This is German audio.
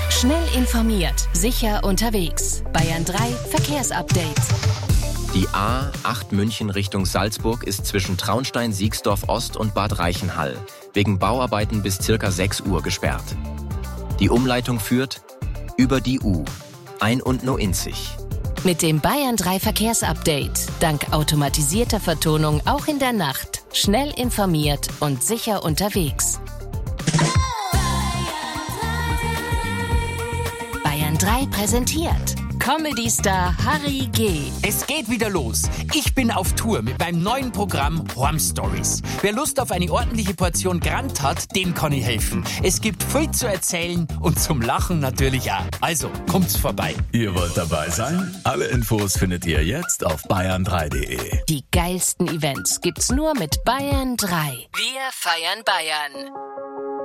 Schnell informiert, sicher unterwegs. Bayern 3 Verkehrsupdate. Die A8 München Richtung Salzburg ist zwischen Traunstein, Siegsdorf Ost und Bad Reichenhall wegen Bauarbeiten bis ca. 6 Uhr gesperrt. Die Umleitung führt über die U. Ein- und Noinzig. Mit dem Bayern 3 Verkehrsupdate. Dank automatisierter Vertonung auch in der Nacht. Schnell informiert und sicher unterwegs. Bayern 3 präsentiert Comedy-Star Harry G. Es geht wieder los. Ich bin auf Tour mit meinem neuen Programm Horm Stories. Wer Lust auf eine ordentliche Portion Grant hat, dem kann ich helfen. Es gibt viel zu erzählen und zum Lachen natürlich auch. Also, kommt's vorbei. Ihr wollt dabei sein? Alle Infos findet ihr jetzt auf bayern3.de. Die geilsten Events gibt's nur mit Bayern 3. Wir feiern Bayern.